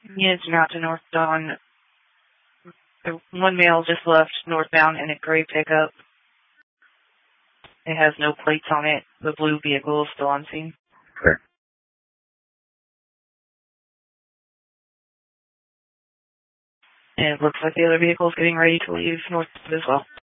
Units not to North Dawn. One male just left northbound in a gray pickup. It has no plates on it. The blue vehicle is still on scene. Okay. And it looks like the other vehicle is getting ready to leave north as well.